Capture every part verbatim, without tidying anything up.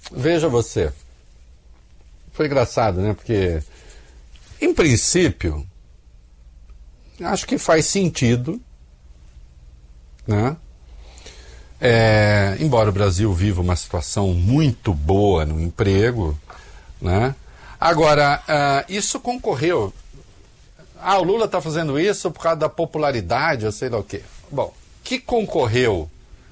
veja você. Foi engraçado, né? Porque, em princípio, acho que faz sentido, né? É, embora o Brasil viva uma situação muito boa no emprego, né? Agora, uh, isso concorreu. Ah, o Lula está fazendo isso por causa da popularidade, eu sei lá o quê. Bom, que concorreu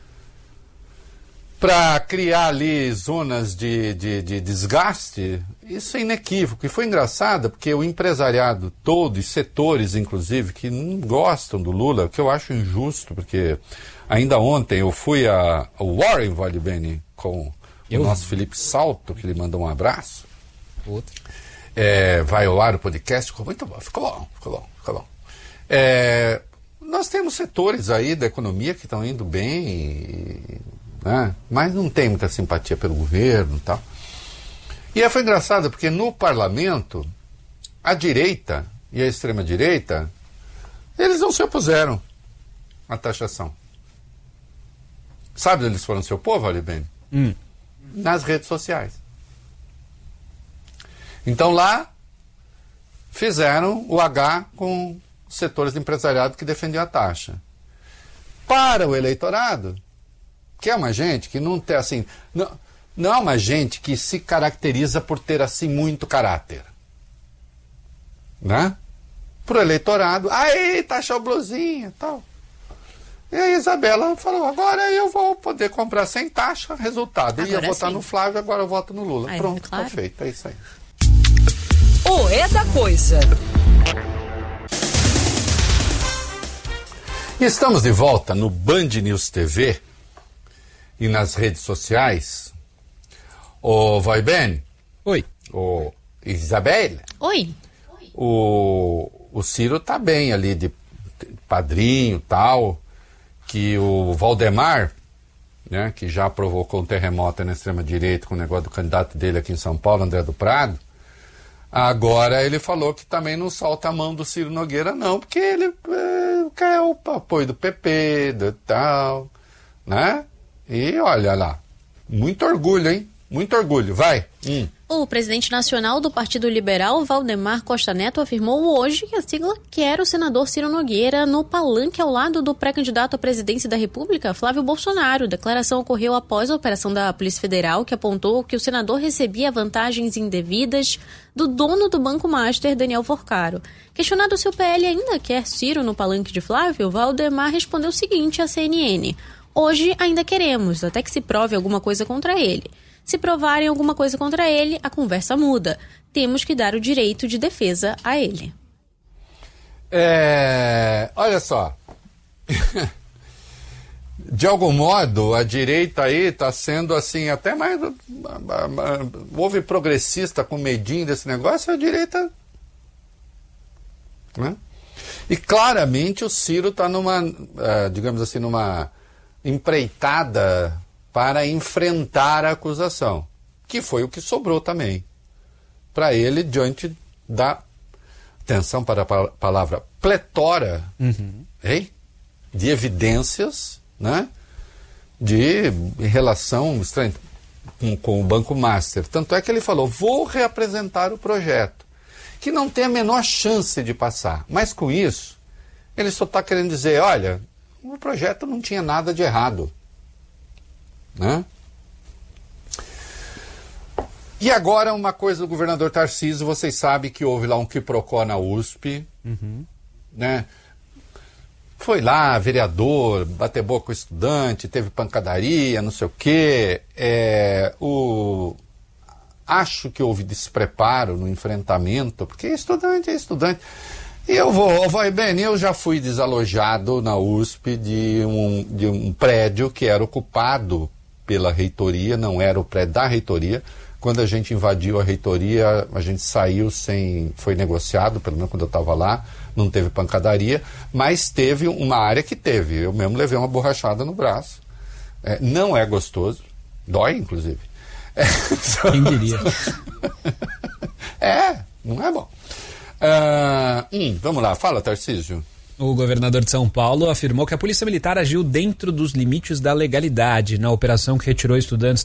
para criar ali zonas de, de, de desgaste, isso é inequívoco. E foi engraçado porque o empresariado todo, e setores inclusive, que não gostam do Lula, que eu acho injusto, porque ainda ontem eu fui a, a Warren, Vale Bene, com eu? o nosso Felipe Salto, que lhe mandou um abraço. Outro. É, vai ao ar o podcast, ficou muito bom, ficou bom, ficou bom, ficou bom. É, nós temos setores aí da economia que estão indo bem, e, né, mas não tem muita simpatia pelo governo e tal. E aí foi engraçado, porque no parlamento, a direita e a extrema-direita, eles não se opuseram à taxação. Sabe onde eles foram se opor, Vale Bene? Hum. Nas redes sociais. Então lá fizeram o H com setores de empresariado que defendiam a taxa. Para o eleitorado, que é uma gente que não tem assim, não, não é uma gente que se caracteriza por ter assim muito caráter, né? Para o eleitorado, aí taxar o blusinha e tal. E a Isabela falou, agora eu vou poder comprar sem taxa, resultado. Eu ia votar no Flávio, agora eu voto no Lula. Ai, Pronto, claro. tá feito, é isso aí. O É da Coisa. Estamos de volta no Band News T V e nas redes sociais. Ô, Vai Bene. Oi. Ô, Isabela. Oi. O, o Ciro tá bem ali de padrinho e tal, que o Valdemar, né, que já provocou um terremoto na extrema-direita com o negócio do candidato dele aqui em São Paulo, André do Prado, agora ele falou que também não solta a mão do Ciro Nogueira não, porque ele é, quer o apoio do P P, do tal, né? E olha lá, muito orgulho, hein? Muito orgulho, vai. Hum. O presidente nacional do Partido Liberal, Valdemar Costa Neto, afirmou hoje que a sigla quer o senador Ciro Nogueira no palanque ao lado do pré-candidato à presidência da República, Flávio Bolsonaro. A declaração ocorreu após a operação da Polícia Federal, que apontou que o senador recebia vantagens indevidas do dono do Banco Master, Daniel Forcaro. Questionado se o P L ainda quer Ciro no palanque de Flávio, Valdemar respondeu o seguinte à C N N. Hoje ainda queremos, até que se prove alguma coisa contra ele. Se provarem alguma coisa contra ele, a conversa muda. Temos que dar o direito de defesa a ele. É, olha só. De algum modo, a direita aí está sendo assim, até mais... Houve progressista com medinho desse negócio, a direita... Né? E claramente o Ciro está numa, uh, digamos assim, numa empreitada para enfrentar a acusação, que foi o que sobrou também para ele diante da, atenção para a palavra, pletora, uhum. hein? De evidências, né? De em relação estranha, com, com o Banco Master. Tanto é que ele falou, vou reapresentar o projeto, que não tem a menor chance de passar. Mas com isso, ele só está querendo dizer, olha, o projeto não tinha nada de errado. Né? E agora uma coisa do governador Tarcísio, vocês sabem que houve lá um quiprocó na U S P, uhum. né? Foi lá, vereador, bater boca com o estudante, teve pancadaria, não sei o quê. É, o... Acho que houve despreparo no enfrentamento, porque estudante é estudante. E eu vou, vai bem, eu já fui desalojado na U S P de um, de um prédio que era ocupado pela reitoria, não era o prédio da reitoria. Quando a gente invadiu a reitoria, a gente saiu sem... Foi negociado, pelo menos quando eu estava lá, não teve pancadaria, mas teve uma área que teve. Eu mesmo levei uma borrachada no braço. É, não é gostoso, dói, inclusive. É, Quem diria? É, não é bom. Uh, hum, vamos lá, fala, Tarcísio. O governador de São Paulo afirmou que a Polícia Militar agiu dentro dos limites da legalidade na operação que retirou estudantes